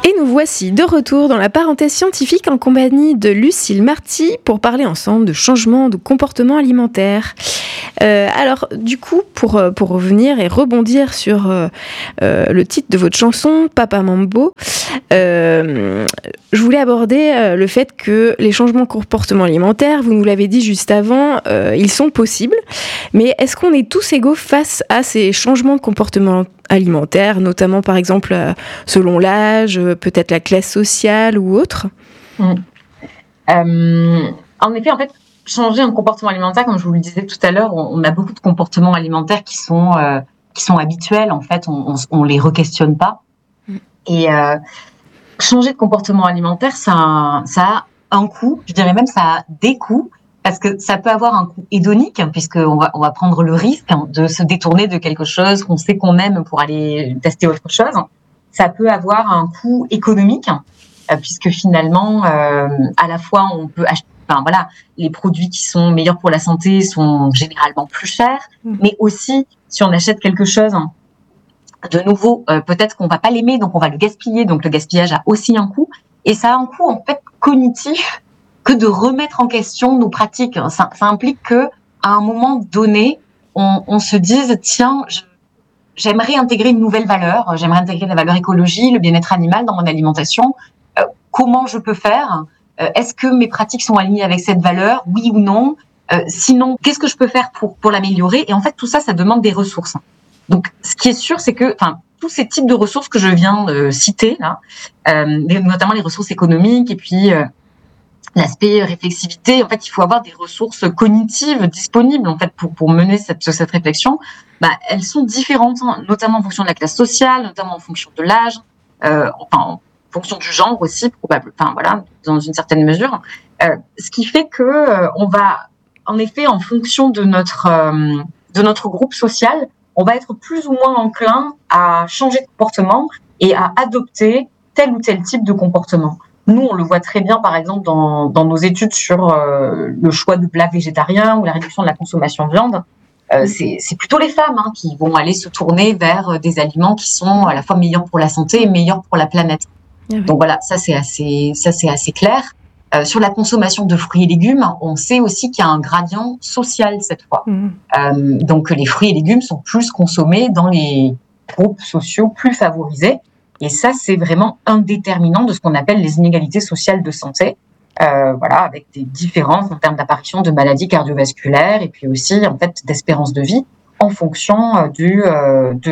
Et nous voici de retour dans la parenthèse scientifique en compagnie de Lucille Marty pour parler ensemble de changement de comportement alimentaire. Alors, du coup, pour revenir et rebondir sur le titre de votre chanson, Papa Mambo, je voulais aborder le fait que les changements de comportement alimentaire, vous nous l'avez dit juste avant, ils sont possibles, mais est-ce qu'on est tous égaux face à ces changements de comportement alimentaire, notamment par exemple selon l'âge, peut-être la classe sociale ou autre? En effet, changer un comportement alimentaire, comme je vous le disais tout à l'heure, on a beaucoup de comportements alimentaires qui sont habituels. En fait, on les re-questionne pas. Et changer de comportement alimentaire, ça a un coût. Je dirais même ça a des coûts. Parce que ça peut avoir un coût hédonique, puisqu'on va prendre le risque de se détourner de quelque chose qu'on sait qu'on aime pour aller tester autre chose. Ça peut avoir un coût économique, puisque finalement, à la fois, on peut acheter, les produits qui sont meilleurs pour la santé sont généralement plus chers, mais aussi, si on achète quelque chose de nouveau, peut-être qu'on va pas l'aimer, donc on va le gaspiller. Donc le gaspillage a aussi un coût, et ça a un coût en fait cognitif, que de remettre en question nos pratiques. Ça implique que, à un moment donné, on se dise, tiens, j'aimerais intégrer une nouvelle valeur, j'aimerais intégrer la valeur écologie, le bien-être animal dans mon alimentation. Comment je peux faire? Est-ce que mes pratiques sont alignées avec cette valeur? Oui ou non? Sinon, qu'est-ce que je peux faire pour l'améliorer? Et en fait, tout ça, ça demande des ressources. Donc, ce qui est sûr, c'est que, tous ces types de ressources que je viens de citer, là, notamment les ressources économiques et puis l'aspect réflexivité, en fait, il faut avoir des ressources cognitives disponibles en fait pour mener cette réflexion. Elles sont différentes, notamment en fonction de la classe sociale, notamment en fonction de l'âge, en fonction du genre aussi, dans une certaine mesure. Ce qui fait que on va, en effet, en fonction de notre groupe social, on va être plus ou moins enclin à changer de comportement et à adopter tel ou tel type de comportement. Nous, on le voit très bien, par exemple, dans nos études sur le choix de plats végétariens ou la réduction de la consommation de viande. C'est plutôt les femmes qui vont aller se tourner vers des aliments qui sont à la fois meilleurs pour la santé et meilleurs pour la planète. Donc voilà, ça c'est assez clair. Sur la consommation de fruits et légumes, on sait aussi qu'il y a un gradient social cette fois. Donc les fruits et légumes sont plus consommés dans les groupes sociaux plus favorisés. Et ça, c'est vraiment un déterminant de ce qu'on appelle les inégalités sociales de santé, avec des différences en termes d'apparition de maladies cardiovasculaires et puis aussi en fait d'espérance de vie en fonction de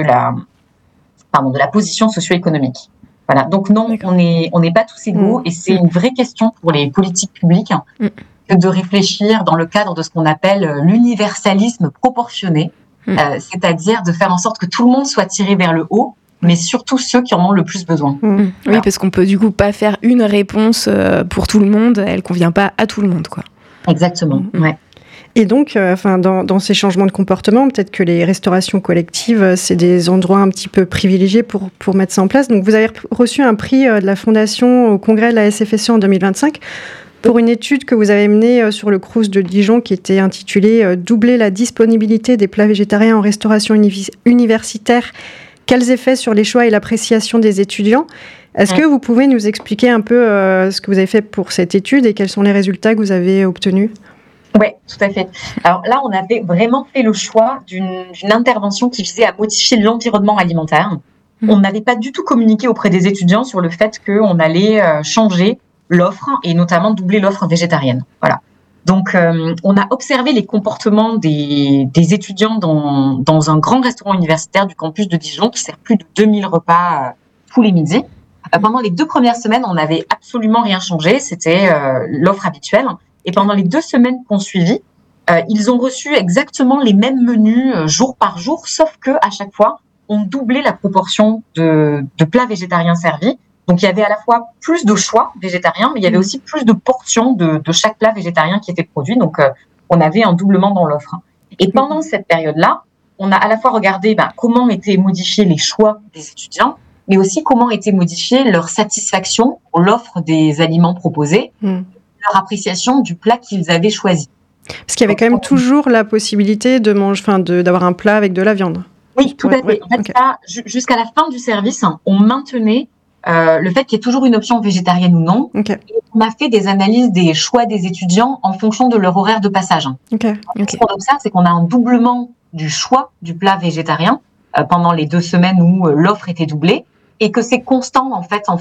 la position socio-économique. Voilà. Donc non, on n'est pas tous égaux et c'est une vraie question pour les politiques publiques que de réfléchir dans le cadre de ce qu'on appelle l'universalisme proportionné, c'est-à-dire de faire en sorte que tout le monde soit tiré vers le haut, mais surtout ceux qui en ont le plus besoin. Voilà. Oui, parce qu'on peut du coup pas faire une réponse pour tout le monde, elle convient pas à tout le monde, quoi. Exactement, ouais. Et donc, dans ces changements de comportement, peut-être que les restaurations collectives, c'est des endroits un petit peu privilégiés pour mettre ça en place. Donc, vous avez reçu un prix de la Fondation au congrès de la SFSE en 2025 pour une étude que vous avez menée sur le Crous de Dijon qui était intitulée « Doubler la disponibilité des plats végétariens en restauration universitaire. Quels effets sur les choix et l'appréciation des étudiants ?» Est-ce que vous pouvez nous expliquer un peu ce que vous avez fait pour cette étude et quels sont les résultats que vous avez obtenus ? Oui, tout à fait. Alors là, on avait vraiment fait le choix d'une intervention qui visait à modifier l'environnement alimentaire. On n'avait pas du tout communiqué auprès des étudiants sur le fait qu'on allait changer l'offre et notamment doubler l'offre végétarienne. Voilà. Donc, on a observé les comportements des étudiants dans un grand restaurant universitaire du campus de Dijon qui sert plus de 2000 repas tous les midis. Pendant les 2 premières semaines, on n'avait absolument rien changé. C'était l'offre habituelle. Et pendant les 2 semaines qu'on suivit, ils ont reçu exactement les mêmes menus jour par jour, sauf que à chaque fois, on doublait la proportion de plats végétariens servis. Donc, il y avait à la fois plus de choix végétariens, mais il y avait aussi plus de portions de chaque plat végétarien qui était produit. Donc, on avait un doublement dans l'offre. Et pendant cette période-là, on a à la fois regardé comment étaient modifiés les choix des étudiants, mais aussi comment était modifiée leur satisfaction pour l'offre des aliments proposés, leur appréciation du plat qu'ils avaient choisi. Parce qu'il y avait quand même toujours la possibilité de manger, d'avoir un plat avec de la viande. Oui, tout à fait. En fait, jusqu'à la fin du service, on maintenait le fait qu'il y ait toujours une option végétarienne ou non. Okay. Et on a fait des analyses des choix des étudiants en fonction de leur horaire de passage. Okay. Ce qu'on observe, c'est qu'on a un doublement du choix du plat végétarien pendant les 2 semaines où l'offre était doublée, et que c'est constant en fait